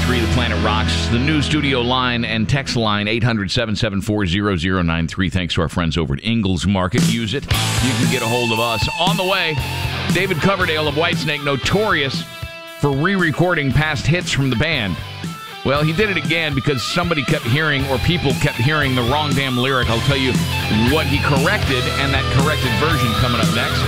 1053, The Planet Rocks. The new studio line and text line, 800-774-0093. Thanks to our friends over at Ingles Market. Use it. You can get a hold of us. On the way, David Coverdale of Whitesnake, notorious for re-recording past hits from the band. Well, he did it again because somebody kept hearing, or people kept hearing, the wrong damn lyric. I'll tell you what he corrected, and that corrected version coming up next.